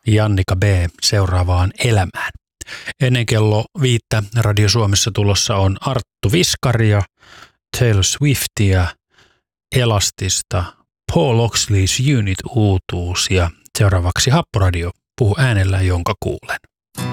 Jannika B. seuraavaan elämään. Ennen kello 5 Radio Suomessa tulossa on Arttu Viskaria, Taylor Swiftia, Elastista, Paul Oxley's Unit uutuus ja seuraavaksi Happoradio. Puhu äänellä, jonka kuulen.